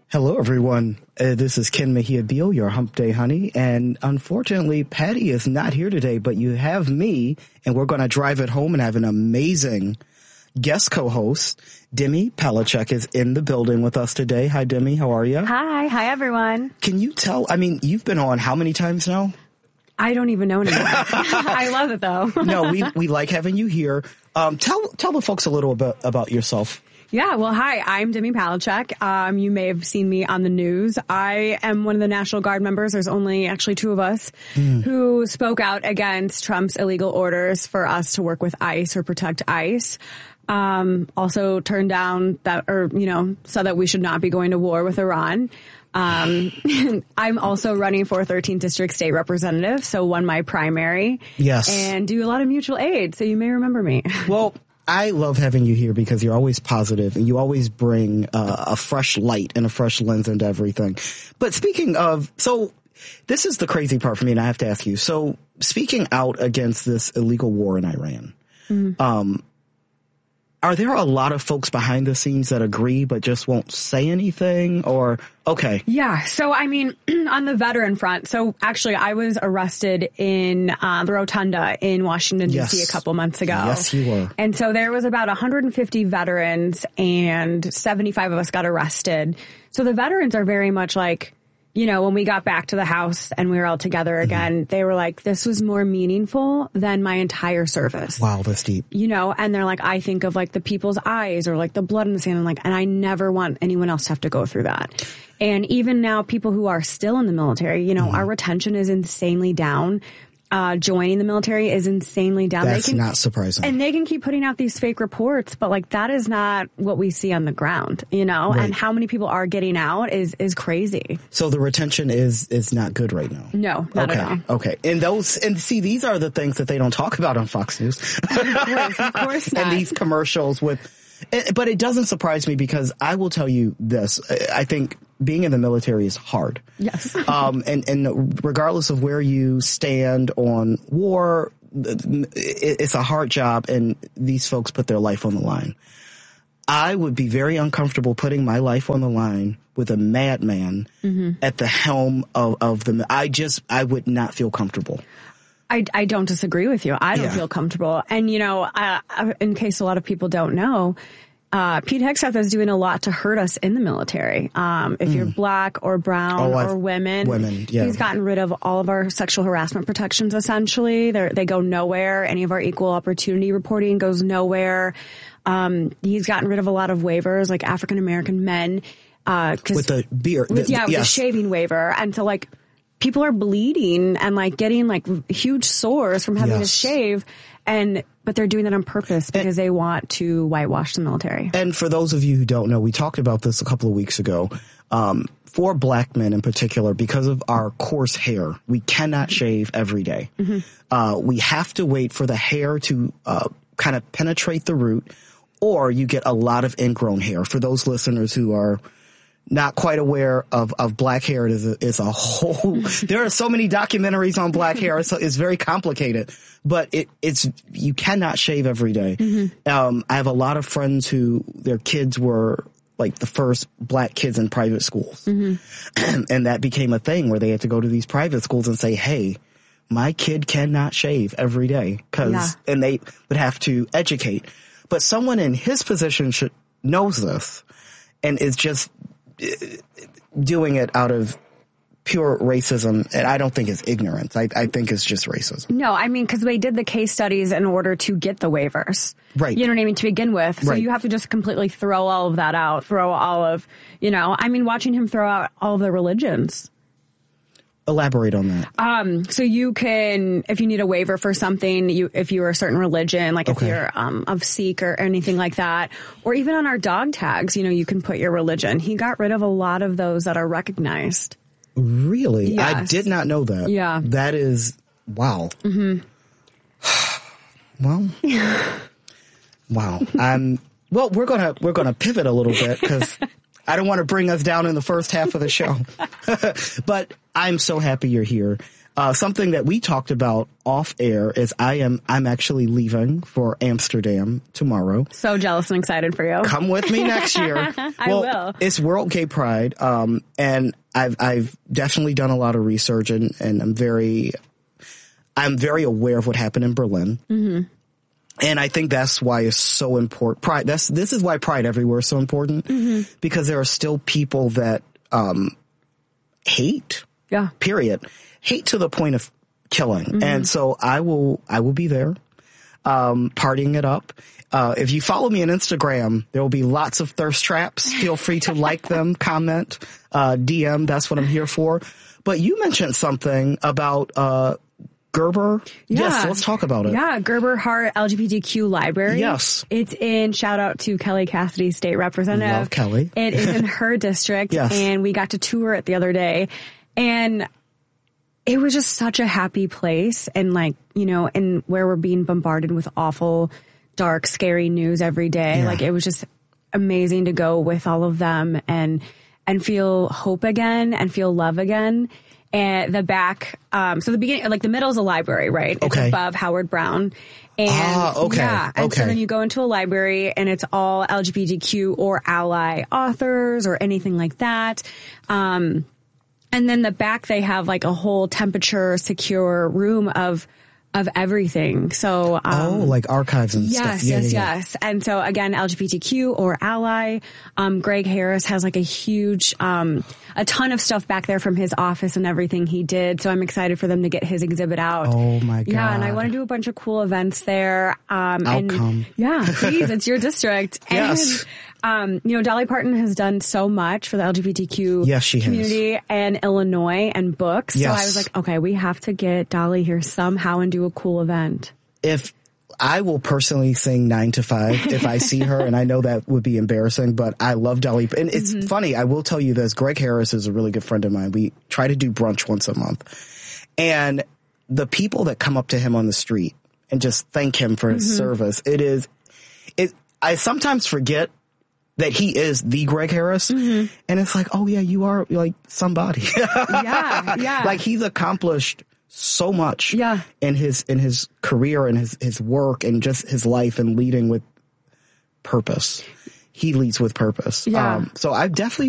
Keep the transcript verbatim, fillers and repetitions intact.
Hello, everyone. Uh, this is Ken Mejia Beal, your Hump Day honey. And unfortunately, Patty is not here today, but you have me, and we're going to drive it home and have an amazing guest co-host. Demi Palachuk is in the building with us today. Hi, Demi. How are you? Hi. Hi, everyone. Can you tell? I mean, you've been on how many times now? I don't even know anymore. I love it, though. No, we we like having you here. Um, tell tell the folks a little bit about yourself. Yeah, well, hi, I'm Demi Palachuk. Um, you may have seen me on the news. I am one of the National Guard members. There's only actually two of us mm. who spoke out against Trump's illegal orders for us to work with ICE or protect ICE. Um, also turned down that, or, you know, said that we should not be going to war with Iran. Um, I'm also running for thirteenth District State Representative, so won my primary. Yes. And do a lot of mutual aid, so you may remember me. Well, I love having you here because you're always positive and you always bring uh, a fresh light and a fresh lens into everything. But speaking of, so this is the crazy part for me, and I have to ask you. So speaking out against this illegal war in Iran, mm-hmm. um, are there a lot of folks behind the scenes that agree but just won't say anything? Or, okay. Yeah. So, I mean, on the veteran front, so actually I was arrested in uh, the Rotunda in Washington, D C yes. a couple months ago. Yes, you were. And so there was about one hundred fifty veterans and seventy-five of us got arrested. So the veterans are very much like, you know, when we got back to the house and we were all together again, mm-hmm. they were like, this was more meaningful than my entire service. Wow, that's deep. You know, and they're like, I think of like the people's eyes or like the blood in the sand. And like, and I never want anyone else to have to go through that. And even now, people who are still in the military, you know, mm-hmm. our retention is insanely down. Uh, joining the military is insanely down. That's they can, not surprising. And they can keep putting out these fake reports, but like that is not what we see on the ground, you know, right. And how many people are getting out is, is crazy. So the retention is, is not good right now. No, not okay. at all. Okay. And those, and see, these are the things that they don't talk about on Fox News. Of course, of course not. And these commercials with, but it doesn't surprise me because I will tell you this. I think being in the military is hard. Yes. um, and, and regardless of where you stand on war, it's a hard job and these folks put their life on the line. I would be very uncomfortable putting my life on the line with a madman mm-hmm. at the helm of, of the, I just, I would not feel comfortable. I, I don't disagree with you. I don't yeah. feel comfortable. And, you know, uh, in case a lot of people don't know, uh, Pete Hegseth is doing a lot to hurt us in the military. Um, if mm. you're black or brown oh, or women, women yeah. he's gotten rid of all of our sexual harassment protections, essentially. They're, they go nowhere. Any of our equal opportunity reporting goes nowhere. Um, he's gotten rid of a lot of waivers, like African-American men. Uh, cause with the beard. With, the, yeah, with yes. the shaving waiver. And so, like, people are bleeding and like getting like huge sores from having yes. to shave, and but they're doing that on purpose because and, they want to whitewash the military. And for those of you who don't know, we talked about this a couple of weeks ago. Um, for black men in particular, because of our coarse hair, we cannot shave every day. Mm-hmm. Uh, we have to wait for the hair to uh, kind of penetrate the root, or you get a lot of ingrown hair. For those listeners who are not quite aware of, of black hair, it is a, it's a whole, there are so many documentaries on black hair. So it's very complicated, but it, it's, you cannot shave every day. Mm-hmm. Um, I have a lot of friends who their kids were like the first black kids in private schools. Mm-hmm. And that became a thing where they had to go to these private schools and say, hey, my kid cannot shave every day. Cause, yeah. and they would have to educate, but someone in his position should knows this and is just doing it out of pure racism, and I don't think it's ignorance. I, I think it's just racism. No, I mean, because they did the case studies in order to get the waivers. Right. You know what I mean? To begin with. So right. you have to just completely throw all of that out, throw all of, you know, I mean, watching him throw out all of the religions. Elaborate on that. Um, so you can, if you need a waiver for something, you, if you're a certain religion, like okay. if you're, um, of Sikh or anything like that, or even on our dog tags, you know, you can put your religion. He got rid of a lot of those that are recognized. Really? Yes. I did not know that. Yeah. That is, wow. Mm-hmm. Well, wow. Um, well, we're gonna, we're gonna pivot a little bit because I don't want to bring us down in the first half of the show, but I'm so happy you're here. Uh, something that we talked about off air is I am, I'm actually leaving for Amsterdam tomorrow. So jealous and excited for you. Come with me next year. I well, will. It's World Gay Pride. Um, and I've, I've definitely done a lot of research and, and I'm very, I'm very aware of what happened in Berlin. Mm-hmm. And I think that's why it's so important. Pride. That's, this is why Pride everywhere is so important mm-hmm. because there are still people that, um, hate. Yeah. Period. Hate to the point of killing. Mm-hmm. And so I will, I will be there, um, partying it up. Uh, if you follow me on Instagram, there will be lots of thirst traps. Feel free to like them, comment, uh, D M. That's what I'm here for. But you mentioned something about, uh, Gerber. Yeah. Yes. Let's talk about it. Yeah. Gerber Hart L G B T Q Library. Yes. It's in, shout out to Kelly Cassidy, state representative. Love Kelly. It is in her district. Yes. And we got to tour it the other day. And it was just such a happy place. And like, you know, and where we're being bombarded with awful, dark, scary news every day. Yeah. Like it was just amazing to go with all of them and, and feel hope again and feel love again. And the back, um, so the beginning, like the middle is a library, right? It's okay. above Howard Brown. And ah, okay. yeah, and okay. so then you go into a library and it's all L G B T Q or ally authors or anything like that. Um, and then the back, they have like a whole temperature secure room of of everything. So, um, oh, like archives and yes, stuff. Yeah, yes, yeah, yes. And so again, L G B T Q or ally, um, Greg Harris has like a huge, um, a ton of stuff back there from his office and everything he did. So I'm excited for them to get his exhibit out. Oh my God. Yeah. And I want to do a bunch of cool events there. Um, I'll and come. Yeah, please. It's your district. Yes. And, um, you know, Dolly Parton has done so much for the L G B T Q yes, she community has. and Illinois and books. Yes. So I was like, okay, we have to get Dolly here somehow and do a cool event. If I will personally sing nine to five if I see her, and I know that would be embarrassing, but I love Dolly. And it's mm-hmm. funny. I will tell you this. Greg Harris is a really good friend of mine. We try to do brunch once a month, and the people that come up to him on the street and just thank him for his mm-hmm. service. It is, it, I sometimes forget that he is the Greg Harris. Mm-hmm. And it's like, oh yeah, you are like somebody. yeah. Yeah. Like he's accomplished so much yeah. in his, in his career and his, his work and just his life and leading with purpose. He leads with purpose. Yeah. Um, so I definitely